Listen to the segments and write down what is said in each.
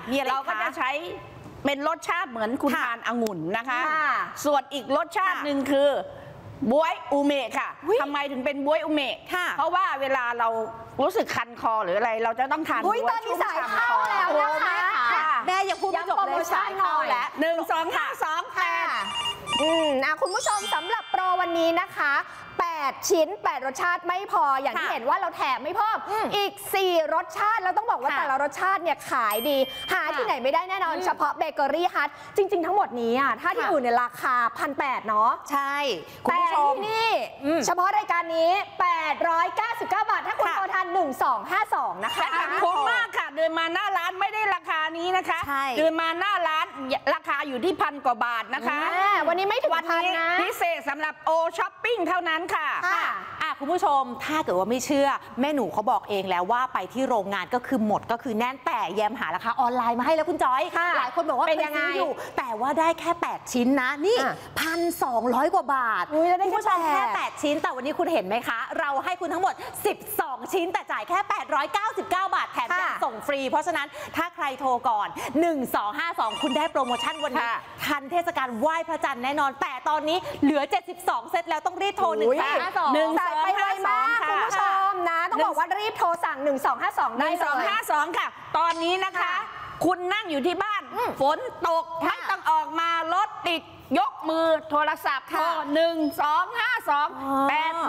มีอะไรเราก็จะใช้เป็นรสชาติเหมือนคุณทานองุ่นนะคะส่วนอีกรสชาติหนึ่งคือบวยอูเมะค่ะทำไมถึงเป็นบวยอูเมะเพราะว่าเวลาเรารู้สึกคันคอหรืออะไรเราจะต้องทานบวยชุ่มฉ่ำคอแล้วนะคะแม่ยังพูดไม่จบเลยสายเข้าแล้ว 1 2 5 2 8 คุณผู้ชมสำหรับโปรวันนี้นะคะ8 ชิ้น 8 รสชาติไม่พออย่างที่เห็นว่าเราแถมไม่เพิ่มอีก4 รสชาติแล้วต้องบอกว่าแต่ละรสชาติเนี่ยขายดีหาที่ไหนไม่ได้แน่นอนเฉพาะเบเกอรี่ฮัทจริงๆทั้งหมดนี้ถ้าที่อื่นเนี่ยราคา 1,800 เนาะใช่คุณผู้ชมนี่เฉพาะรายการนี้899 บาทถ้าคุณโทรทัน1252นะคะคุ้มมากค่ะเดินมาหน้าร้านไม่ได้ราคานี้นะคะเดินมาหน้าร้านราคาอยู่ที่1,000 กว่าบาทนะคะวันนี้ไม่ถึงพันนะพิเศษสำหรับโอช้อปปิ้งเท่านั้นค่ะคุณผู้ชมถ้าเกิดว่าไม่เชื่อแม่หนูเขาบอกเองแล้วว่าไปที่โรงงานก็คือหมดก็คือแน่นแต่แยมหาราคาออนไลน์มาให้แล้วคุณจอยหลายคนบอกว่าเป็นยังไงอยู่แต่ว่าได้แค่8 ชิ้นนะนี่1,200 กว่าบาทคุณผู้ชมแค่8ชิ้นแต่วันนี้คุณเห็นไหมคะเราให้คุณทั้งหมด12 ชิ้นแต่จ่ายแค่899 บาทแถมยังส่งฟรีเพราะฉะนั้นถ้าใครโทรก่อน1252คุณได้โปรโมชั่นวันนี้ทันเทศกาลไหว้พระจันทร์แน่นอนแต่ตอนนี้เหลือ72เซตแล้วต้องรีบโทร1252 จ่ายไปไวมากคุณผู้ชมนะต้องบอกว่ารีบโทรสั่ง1252ได้ 1252ค่ะตอนนี้นะคะคุณนั่งอยู่ที่บ้านฝนตกไม่ต้องออกมารถติดยกมือโทรศัพท์โทร1252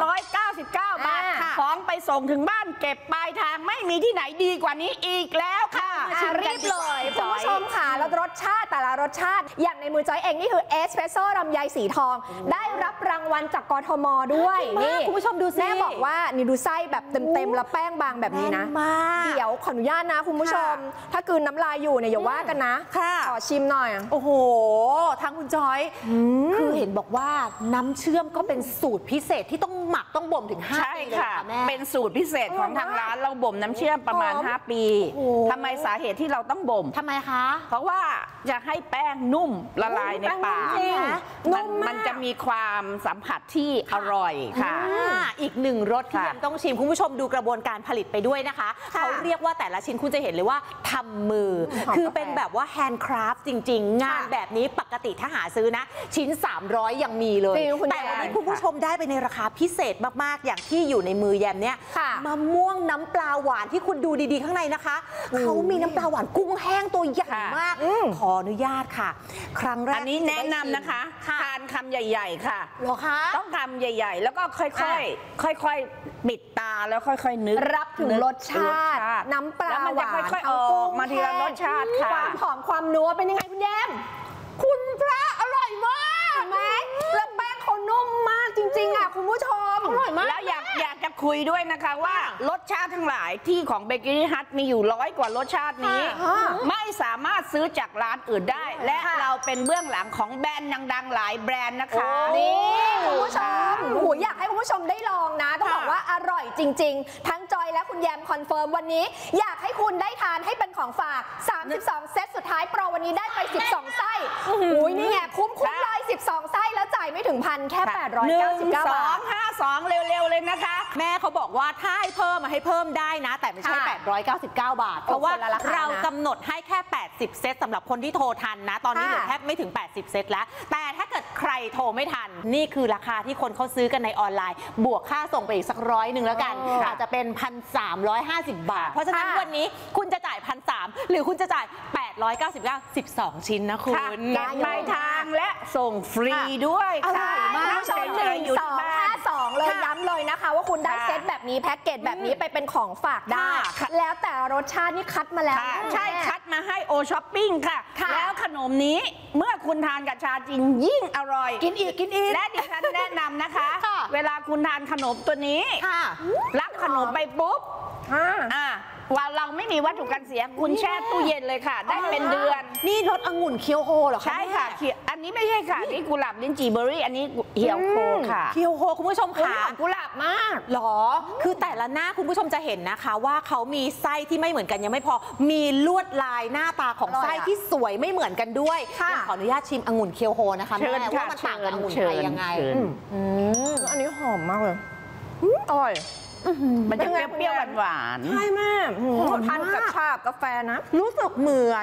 899 บาทของไปส่งถึงบ้านเก็บปลายทางไม่มีที่ไหนดีกว่านี้อีกแล้วค่ะรีบเลยคุณผู้ชมค่ะแล้วรสชาติแต่ละรสชาติอย่างในมือจอยเองนี่คือเอสเปรสโซ่ลำไยสีทองได้รับรางวัลจากกทมด้วยนี่คุณผู้ชมดูซิแม่บอกว่านี่ดูไส้แบบเต็มแล้วแป้งบางแบบนี้นะเดี๋ยวขออนุญาตนะคุณผู้ชมถ้ากลืนน้ำลายอยู่เนี่ยอย่าว่ากันนะขอชิมหน่อยโอ้โหทางคุณจอยคือเห็นบอกว่าน้ำเชื่อมก็เป็นสูตรพิเศษที่ต้องหมักต้องบ่มถึง5 ปีเลยค่ะแม่เป็นสูตรพิเศษของทางร้านเราบ่มน้ำเชื่อมประมาณ5 ปีทำไมสาเหตุที่เราต้องบ่มทำไมคะเพราะว่าจะให้แป้งนุ่มละลายในปากมันจะมีความสัมผัสที่อร่อยค่ะอีก1 รสที่ยังต้องชิมคุณผู้ชมดูกระบวนการผลิตไปด้วยนะคะเขาเรียกว่าแต่ละชิ้นคุณจะเห็นเลยว่าทำมือคือเป็นแบบว่าแฮนด์คราฟต์จริงๆงานแบบนี้ปกติถ้าหาซื้อนะชิ้น300ยังมีเลยแต่วันนี้คุณผู้ชมได้ไปในราคาพิเศษมากๆอย่างที่อยู่ในมือแยมเนี่ยมะม่วงน้ำปลาหวานที่คุณดูดีๆข้างในนะคะเขามีน้ำปลาหวานกุ้งแห้งตัวใหญ่มากขออนุญาตค่ะครั้งแรกอันนี้แนะนำนะคะทานคำใหญ่ๆค่ะเหรอคะต้องคำใหญ่ๆแล้วก็ค่อยๆปิดตาแล้วค่อยๆนึกรับถึงรสชาติน้ำปลาหวานค่อยๆออกมาทีละรสชาติค่ะความหอมความนัวเป็นยังไงคุณแยมคุณพระอร่อยมากไหมแล้วแป้งเขานุ่มมากจริงๆคุณผู้ชมอร่อยมากแล้วอยากจะคุยด้วยนะคะว่ารสชาติทั้งหลายที่ของเบเกอรี่ฮัทมีอยู่100 กว่ารสชาตินี้ไม่สามารถซื้อจากร้านอื่นได้และเราเป็นเบื้องหลังของแบรนด์ดังๆหลายแบรนด์นะคะนี่คุณผู้ชมอยากให้คุณผู้ชมได้ลองนะต้องบอกว่าอร่อยจริงๆทั้งจอยและคุณแยมคอนเฟิร์มวันนี้อยากให้คุณได้ทานให้เป็นของฝาก32เซตสุดท้ายโปรวันนี้ได้ไป12ไส้นี่ไงคุ้มเลย12ไส้แล้วจ่ายไม่ถึง1,000แค่899 บาท 1252เร็วๆเลยนะคะแม่เขาบอกว่าถ้าให้เพิ่มมาให้เพิ่มได้นะแต่ไม่ใช่899 บาทเพราะว่าเรากำหนดให้แค่80เซตสำหรับคนที่โทรทันนะตอนนี้เหลือแทบไม่ถึง80เซตแล้วแต่ถ้าเกิดใครโทรไม่ทันนี่คือราคาที่คนเขาซื้อกันในออนไลน์บวกค่าส่งไปอีกสัก100แล้วกันอาจจะเป็น1,350 บาทเพราะฉะนั้นวันนี้คุณจะจ่าย1,300หรือคุณจะจ่าย899 12ชิ้นนะคุณปลายทางและส่งฟรีด้วยค่ะชม1252เลยย้ำเลยนะคะว่าคุณได้เซตแบบนี้แพ็กเกจแบบนี้ไปเป็นของฝากได้แล้วแต่รสชาตินี่คัดมาแล้วใช่คัดมาให้โอช้อปปิ้งค่ะแล้วขนมนี้เมื่อคุณทานกับชาจริงยิ่งอร่อยกินอีกและดิฉันแนะนำนะคะเวลาคุณทานขนมตัวนี้รับขนมไปปุ๊บว่าเราไม่มีวัตถุกันเสียคุณแช่ตู้เย็นเลยค่ะได้เป็นเดือนนี่รสองุ่นเคียวโฮเหรอคะใช่ค่ะอันนี้ไม่ใช่ค่ะนี่กุหลาบลิ้นจี่เบอร์รี่อันนี้เคียวโฮค่ะเคียวโฮคุณผู้ชมค่ะกุหลาบมากหรอคือแต่ละหน้าคุณผู้ชมจะเห็นนะคะว่าเขามีไส้ที่ไม่เหมือนกันยังไม่พอมีลวดลายหน้าตาของไส้ที่สวยไม่เหมือนกันด้วยขออนุญาตชิมองุ่นเคียวโฮนะคะแม่ว่ามันต่างกับองุ่นไทยยังไงอันนี้หอมมากเลยอร่อยมันจะเปรี้ยวๆหวานใช่แม่ทานกับชากาแฟนะรู้สึกเหมือน